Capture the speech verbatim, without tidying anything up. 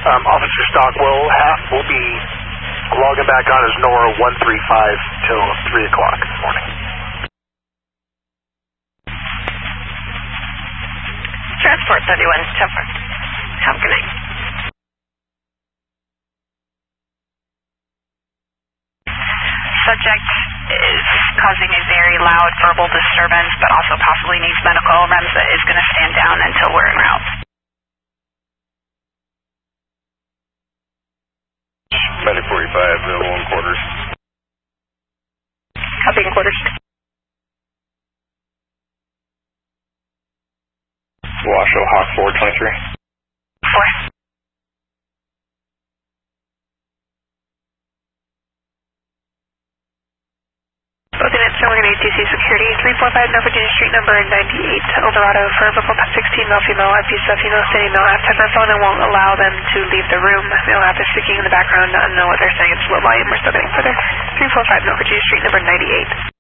Um, Officer Stockwell half will be logging back on as Nora one three five till three o'clock this morning. Transport thirty-one, Temper. Have a good night. Subject is causing a very loud verbal disturbance, but also possibly needs medical. REMSA is going to stand down until we're en route. Medic forty-five, available in quarters. Copy in quarters. Washoe, Hawk four twenty-three. Four. Lieutenant Silvergate A T C Security, three forty-five North Virginia Street, number ninety-eight, Eldorado, for vocal sixteen, male, female, I P sub, female, standing male, have type phone and won't allow them to leave the room. They'll have to speaking in the background, not know what they're saying. It's low volume. We're still getting further. three forty-five North Virginia Street, number ninety-eight.